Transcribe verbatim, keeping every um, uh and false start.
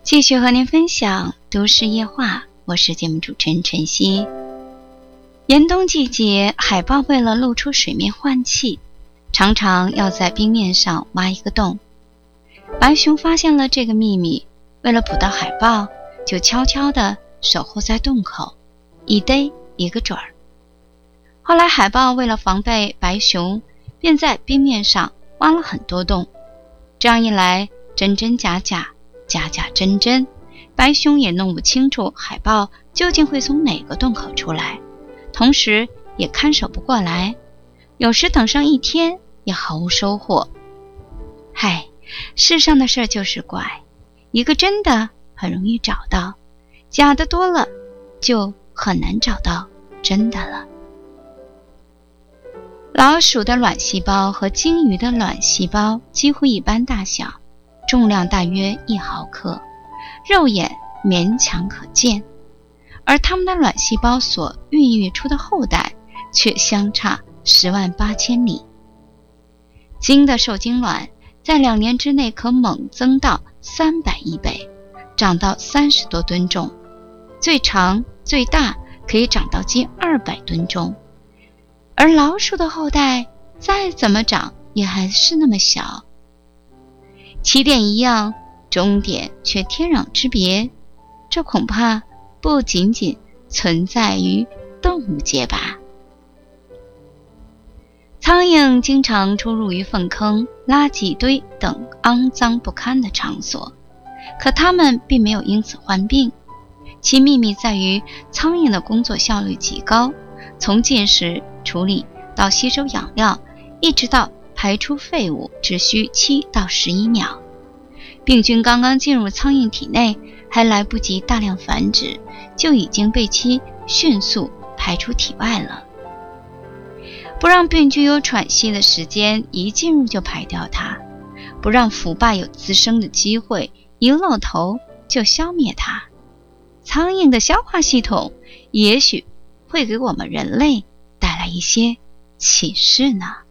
继续和您分享都市夜话，我是节目主持人晨曦。严冬季节，海豹为了露出水面换气，常常要在冰面上挖一个洞。白熊发现了这个秘密，为了捕到海豹，就悄悄地守候在洞口，一逮一个准儿。后来海豹为了防备白熊，便在冰面上挖了很多洞，这样一来，真真假假，假假真真，白熊也弄不清楚海豹究竟会从哪个洞口出来，同时也看守不过来，有时等上一天也毫无收获。嗨，世上的事就是怪，一个真的很容易找到，假的多了就很难找到真的了。老鼠的卵细胞和鲸鱼的卵细胞几乎一般大小，重量大约一毫克，肉眼勉强可见，而它们的卵细胞所孕育出的后代却相差十万八千里。鲸的受精卵在两年之内可猛增到三百亿倍，长到三十多吨重，最长最大可以长到近二百吨重。而老鼠的后代再怎么长也还是那么小，起点一样，终点却天壤之别，这恐怕不仅仅存在于动物界吧。苍蝇经常出入于粪坑、垃圾堆等肮脏不堪的场所，可它们并没有因此患病，其秘密在于苍蝇的工作效率极高，从进食、处理到吸收养料，一直到排出废物只需七到十一秒。病菌刚刚进入苍蝇体内，还来不及大量繁殖，就已经被其迅速排出体外了。不让病菌有喘息的时间，一进入就排掉它；不让腐败有滋生的机会，一露头就消灭它。苍蝇的消化系统也许会给我们人类带来一些启示呢。